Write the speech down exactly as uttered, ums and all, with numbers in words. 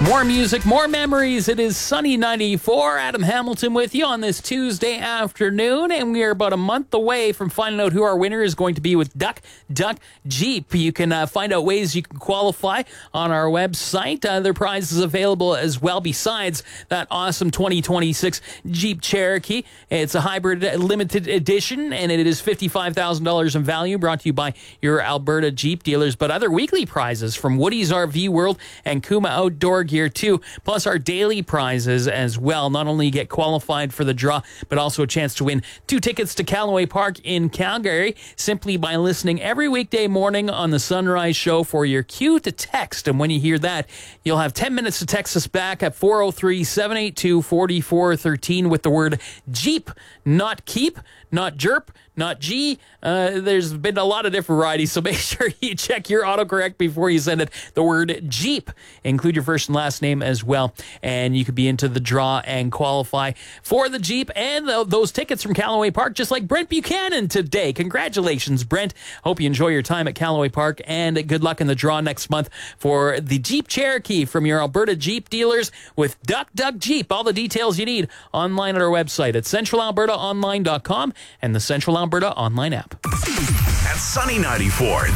More music, more memories. It is Sunny ninety-four. Adam Hamilton with you on this Tuesday afternoon, and we are about a month away from finding out who our winner is going to be with Duck Duck Jeep. You can uh, find out ways you can qualify on our website. Other prizes available as well besides that awesome twenty twenty-six Jeep Cherokee. It's a hybrid limited edition, and it is fifty-five thousand dollars in value, brought to you by your Alberta Jeep dealers. But other weekly prizes from Woody's R V World and Kuma Outdoor Gear too, plus our daily prizes as well. Not only get qualified for the draw, but also a chance to win two tickets to Callaway Park in Calgary simply by listening every weekday morning on the Sunrise Show for your cue to text. And when you hear that, you'll have ten minutes to text us back at four oh three, seven eight two, four four one three with the word Jeep, not keep, not jerp, not G. Uh, there's been a lot of different varieties, so make sure you check your autocorrect before you send it. The word Jeep. Include your first and last name as well, and you could be into the draw and qualify for the Jeep and th- those tickets from Callaway Park, just like Brent Buchanan today. Congratulations, Brent. Hope you enjoy your time at Callaway Park, and good luck in the draw next month for the Jeep Cherokee from your Alberta Jeep dealers with Duck Duck Jeep. All the details you need online at our website at central alberta online dot com and the Central Alberta online app. At Sunny ninety-four.